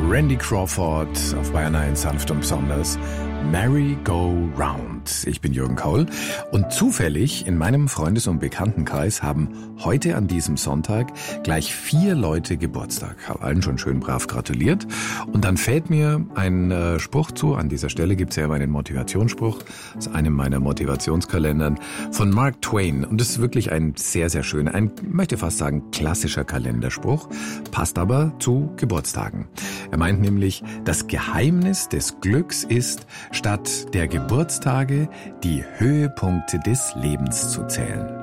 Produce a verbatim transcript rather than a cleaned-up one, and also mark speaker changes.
Speaker 1: Randy Crawford auf Bayern eins, sanft und besonders. Merry Go Round. Ich bin Jürgen Kaul und zufällig in meinem Freundes- und Bekanntenkreis haben heute an diesem Sonntag gleich vier Leute Geburtstag. Habe allen schon schön brav gratuliert und dann fällt mir ein äh, Spruch zu. An dieser Stelle gibt es ja immer einen Motivationsspruch aus einem meiner Motivationskalendern von Mark Twain und das ist wirklich ein sehr, sehr schöner, ein, möchte fast sagen, klassischer Kalenderspruch, passt aber zu Geburtstagen. Er meint nämlich, das Geheimnis des Glücks ist, statt der Geburtstage die Höhepunkte des Lebens zu zählen.